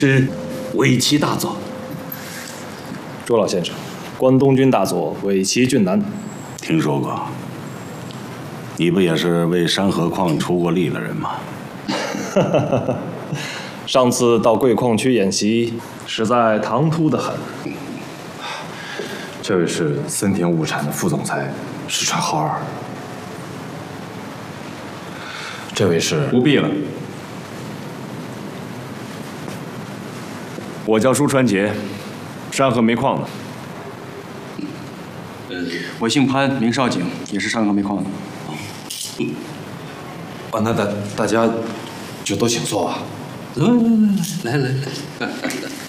是尾崎大佐。 朱老先生，关东军大佐尾崎俊男， 听说过。你不也是为山河矿出过力的人吗？ 上次到贵矿区演习，实在唐突得很。 这位是森田物产的副总裁石川浩二。这位是不必了。我叫舒传杰，山河煤矿的。 我姓潘，名少景，也是山河煤矿的。 那大家就都请坐吧。 来。